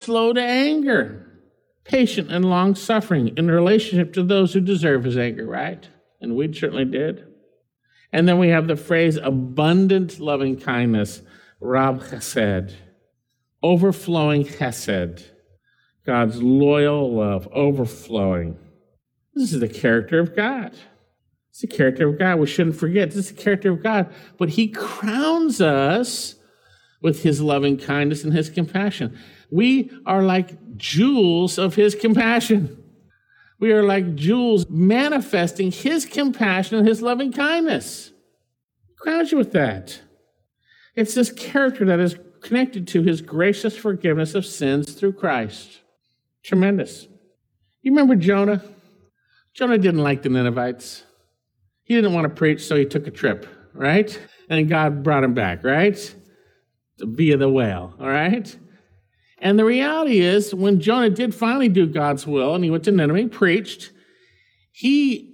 slow to anger, patient and long-suffering in relationship to those who deserve his anger, right? And we certainly did. And then we have the phrase abundant loving kindness, Rab Chesed, overflowing Chesed, God's loyal love, overflowing. This is the character of God. It's the character of God. We shouldn't forget. This is the character of God. But he crowns us with his loving kindness and his compassion. We are like jewels of his compassion. We are like jewels manifesting his compassion and his loving kindness. He crowns you with that. It's this character that is connected to his gracious forgiveness of sins through Christ. Tremendous. You remember Jonah? Jonah didn't like the Ninevites. He didn't want to preach, so he took a trip, right? And God brought him back, right? Via the whale, all right? And the reality is, when Jonah did finally do God's will, and he went to Nineveh, preached, he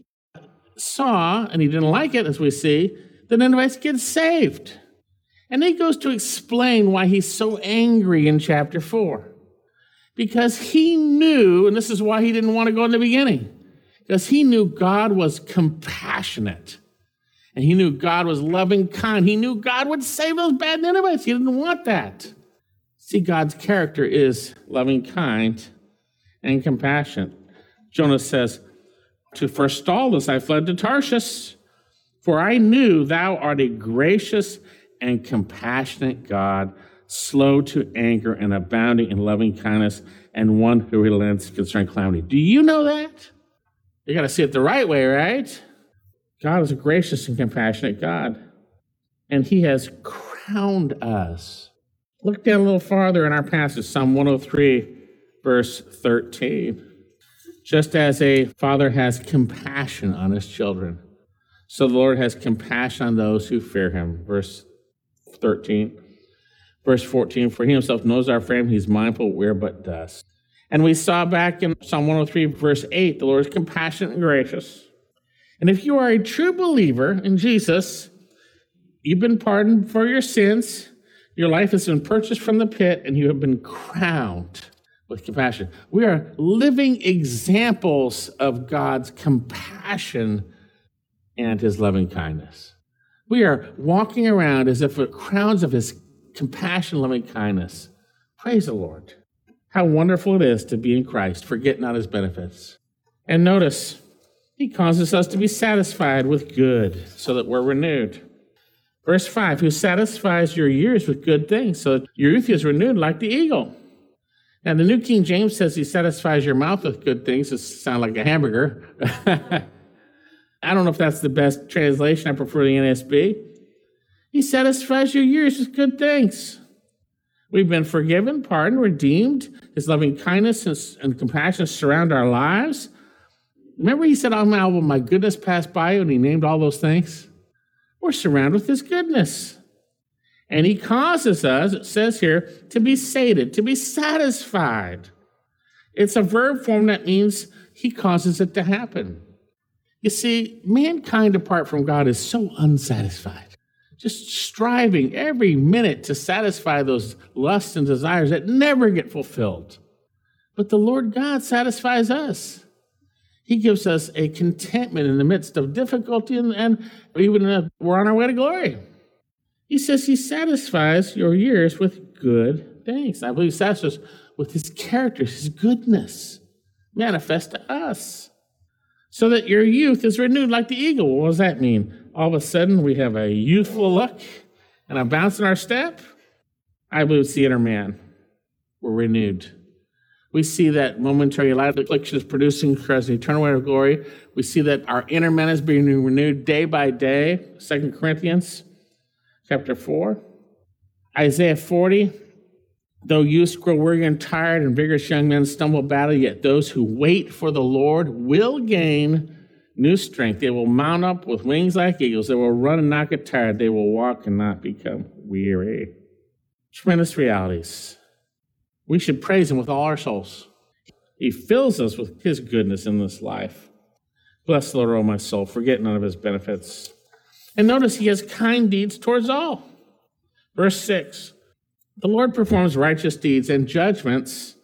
saw, and he didn't like it, as we see, the Ninevites get saved. And he goes to explain why he's so angry in chapter 4. Because he knew, and this is why he didn't want to go in the beginning, because he knew God was compassionate. And he knew God was loving kind. He knew God would save those bad Ninevites. He didn't want that. See, God's character is loving kind and compassionate. Jonah says, to forestall this, I fled to Tarshish, for I knew thou art a gracious and compassionate God, slow to anger and abounding in loving kindness, and one who relents concerning calamity. Do you know that? You got to see it the right way, right? God is a gracious and compassionate God, and he has crowned us. Look down a little farther in our passage, Psalm 103, verse 13. Just as a father has compassion on his children, so the Lord has compassion on those who fear him. Verse 13. Verse 14, for he himself knows our frame, he's mindful we're but dust. And we saw back in Psalm 103, verse 8, the Lord is compassionate and gracious. And if you are a true believer in Jesus, you've been pardoned for your sins, your life has been purchased from the pit, and you have been crowned with compassion. We are living examples of God's compassion and his loving kindness. We are walking around as if we're crowns of his compassion, loving kindness. Praise the Lord. How wonderful it is to be in Christ, forget not his benefits. And notice, he causes us to be satisfied with good so that we're renewed. Verse 5, who satisfies your years with good things so that your youth is renewed like the eagle. Now, the New King James says he satisfies your mouth with good things. It sounds like a hamburger. I don't know if that's the best translation. I prefer the NSB. He satisfies your years with good things. We've been forgiven, pardoned, redeemed. His loving kindness and compassion surround our lives. Remember he said on my album, my goodness passed by you, and he named all those things? We're surrounded with his goodness. And he causes us, it says here, to be sated, to be satisfied. It's a verb form that means he causes it to happen. You see, mankind apart from God is so unsatisfied, just striving every minute to satisfy those lusts and desires that never get fulfilled. But the Lord God satisfies us. He gives us a contentment in the midst of difficulty, and even we're on our way to glory. He says he satisfies your years with good things. I believe he satisfies us with his character, his goodness, manifest to us, so that your youth is renewed like the eagle. What does that mean? All of a sudden, we have a youthful look and a bounce in our step. I believe it's the inner man. We're renewed. We see that momentary light affliction is producing for us an eternal weight of glory. We see that our inner man is being renewed day by day. 2 Corinthians chapter 4. Isaiah 40. Though youths grow weary and tired, and vigorous young men stumble badly, yet those who wait for the Lord will gain new strength. They will mount up with wings like eagles. They will run and not get tired. They will walk and not become weary. Tremendous realities. We should praise him with all our souls. He fills us with his goodness in this life. Bless the Lord, O my soul. Forget none of his benefits. And notice he has kind deeds towards all. Verse 6. The Lord performs righteous deeds and judgments